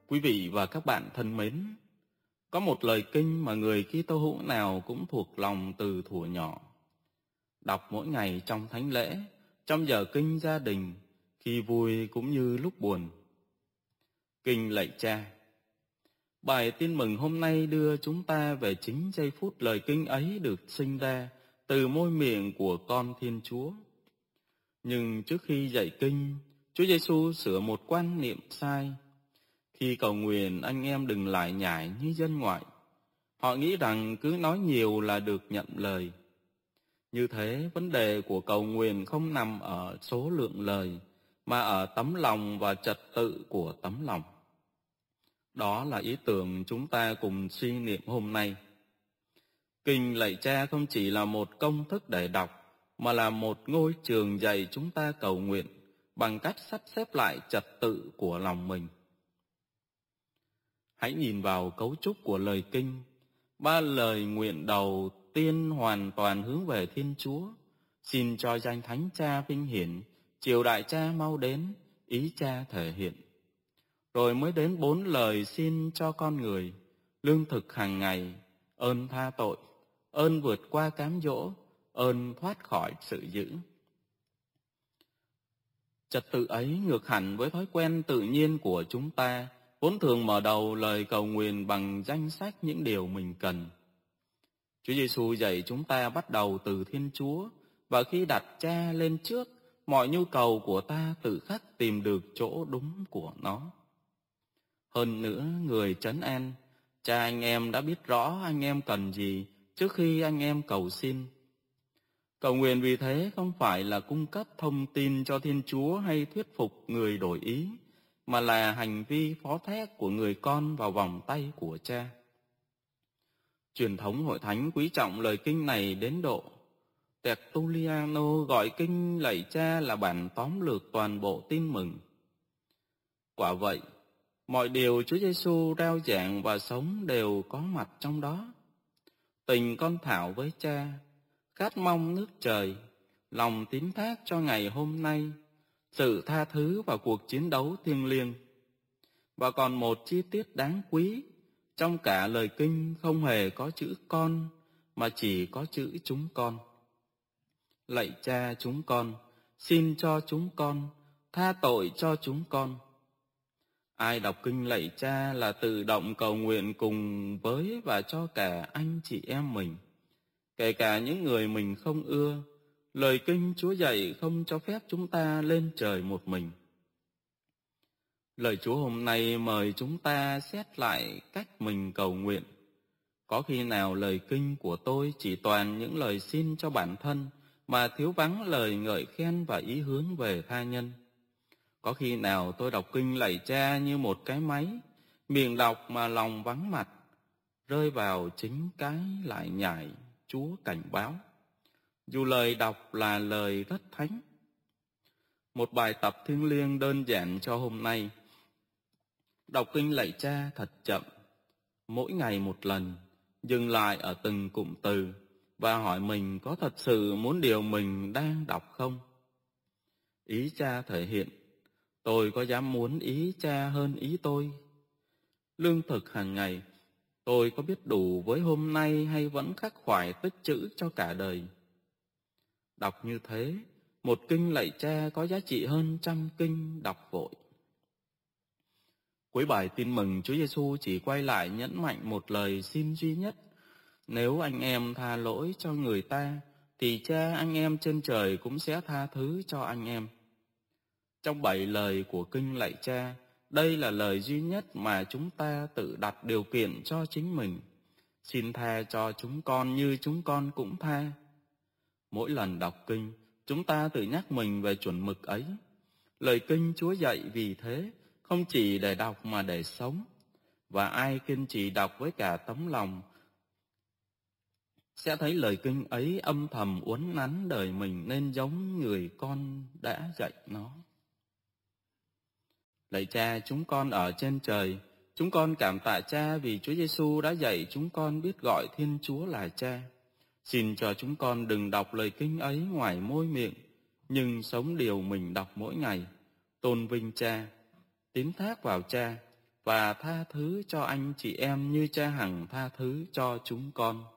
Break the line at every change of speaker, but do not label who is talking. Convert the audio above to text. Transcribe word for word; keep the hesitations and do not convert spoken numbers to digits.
Quý vị và các bạn thân mến, có một lời kinh mà người Kitô hữu nào cũng thuộc lòng từ thuở nhỏ. Đọc mỗi ngày trong thánh lễ, trong giờ kinh gia đình, khi vui cũng như lúc buồn. Kinh Lạy Cha. Bài tin mừng hôm nay đưa chúng ta về chính giây phút lời kinh ấy được sinh ra từ môi miệng của con Thiên Chúa. Nhưng trước khi dạy kinh, Chúa Giêsu sửa một quan niệm sai. Khi cầu nguyện, anh em đừng lại nhải như dân ngoại. Họ nghĩ rằng cứ nói nhiều là được nhận lời. Như thế, vấn đề của cầu nguyện không nằm ở số lượng lời, mà ở tấm lòng và trật tự của tấm lòng. Đó là ý tưởng chúng ta cùng suy niệm hôm nay. Kinh Lạy Cha không chỉ là một công thức để đọc, mà là một ngôi trường dạy chúng ta cầu nguyện bằng cách sắp xếp lại trật tự của lòng mình. Hãy nhìn vào cấu trúc của lời kinh. Ba lời nguyện đầu tiên hoàn toàn hướng về Thiên Chúa. Xin cho danh Thánh Cha vinh hiển, triều Đại Cha mau đến, ý Cha thể hiện. Rồi mới đến bốn lời xin cho con người, lương thực hàng ngày, ơn tha tội, ơn vượt qua cám dỗ, ơn thoát khỏi sự dữ. Trật tự ấy ngược hẳn với thói quen tự nhiên của chúng ta, vốn thường mở đầu lời cầu nguyện bằng danh sách những điều mình cần. Chúa Giêsu dạy chúng ta bắt đầu từ Thiên Chúa, và khi đặt Cha lên trước, mọi nhu cầu của ta tự khắc tìm được chỗ đúng của nó. Hơn nữa, người trấn an, Cha anh em đã biết rõ anh em cần gì trước khi anh em cầu xin. Cầu nguyện vì thế không phải là cung cấp thông tin cho Thiên Chúa hay thuyết phục người đổi ý, mà là hành vi phó thác của người con vào vòng tay của Cha. Truyền thống hội thánh quý trọng lời kinh này đến độ Tertulliano gọi kinh Lạy Cha là bản tóm lược toàn bộ tin mừng. Quả vậy, mọi điều Chúa Giêsu rao giảng và sống đều có mặt trong đó. Tình con thảo với Cha, khát mong nước trời, lòng tín thác cho ngày hôm nay, sự tha thứ và cuộc chiến đấu thiêng liêng. Và còn một chi tiết đáng quý, trong cả lời kinh không hề có chữ con, mà chỉ có chữ chúng con. Lạy Cha chúng con, xin cho chúng con, tha tội cho chúng con. Ai đọc kinh Lạy Cha là tự động cầu nguyện cùng với và cho cả anh chị em mình, kể cả những người mình không ưa. Lời kinh Chúa dạy không cho phép chúng ta lên trời một mình. Lời Chúa hôm nay mời chúng ta xét lại cách mình cầu nguyện. Có khi nào lời kinh của tôi chỉ toàn những lời xin cho bản thân, mà thiếu vắng lời ngợi khen và ý hướng về tha nhân? Có khi nào tôi đọc kinh Lạy Cha như một cái máy, miệng đọc mà lòng vắng mặt, rơi vào chính cái lại nhải Chúa cảnh báo, dù lời đọc là lời rất thánh? Một bài tập thiêng liêng đơn giản cho hôm nay. Đọc kinh Lạy Cha thật chậm, mỗi ngày một lần, dừng lại ở từng cụm từ và hỏi mình có thật sự muốn điều mình đang đọc không? Ý Cha thể hiện, tôi có dám muốn ý Cha hơn ý tôi? Lương thực hàng ngày, tôi có biết đủ với hôm nay hay vẫn khắc khoải tích trữ cho cả đời? Đọc như thế, một kinh Lạy Cha có giá trị hơn trăm kinh đọc vội. Cuối bài tin mừng, Chúa Giêsu chỉ quay lại nhấn mạnh một lời xin duy nhất. Nếu anh em tha lỗi cho người ta, thì Cha anh em trên trời cũng sẽ tha thứ cho anh em. Trong bảy lời của kinh Lạy Cha, đây là lời duy nhất mà chúng ta tự đặt điều kiện cho chính mình. Xin tha cho chúng con như chúng con cũng tha. Mỗi lần đọc kinh, chúng ta tự nhắc mình về chuẩn mực ấy. Lời kinh Chúa dạy vì thế, không chỉ để đọc mà để sống. Và ai kiên trì đọc với cả tấm lòng, sẽ thấy lời kinh ấy âm thầm uốn nắn đời mình nên giống người con đã dạy nó. Lạy Cha chúng con ở trên trời, chúng con cảm tạ Cha vì Chúa Giêsu đã dạy chúng con biết gọi Thiên Chúa là Cha. Xin cho chúng con đừng đọc lời kinh ấy ngoài môi miệng, nhưng sống điều mình đọc mỗi ngày, tôn vinh Cha, tín thác vào Cha, và tha thứ cho anh chị em như Cha hằng tha thứ cho chúng con.